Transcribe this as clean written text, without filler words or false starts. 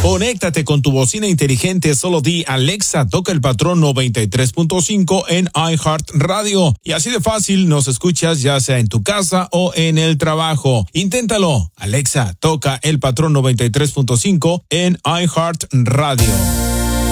Conéctate con tu bocina inteligente, solo di Alexa, toca el patrón 93.5 en iHeartRadio. Y así de fácil nos escuchas ya sea en tu casa o en el trabajo. Inténtalo. Alexa, toca el patrón 93.5 en iHeartRadio.